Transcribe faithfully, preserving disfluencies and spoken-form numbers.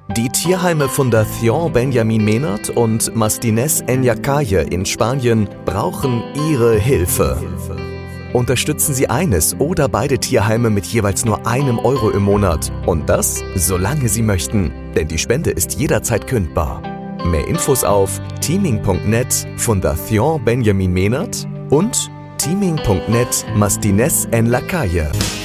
Die Tierheime Fundación Benjamin Menard und Mastines en la Calle in Spanien brauchen Ihre Hilfe. Unterstützen Sie eines oder beide Tierheime mit jeweils nur einem Euro im Monat. Und das, solange Sie möchten, denn die Spende ist jederzeit kündbar. Mehr Infos auf teaming punkt net Fundación Benjamin Menard und teaming punkt net Mastines en la Calle.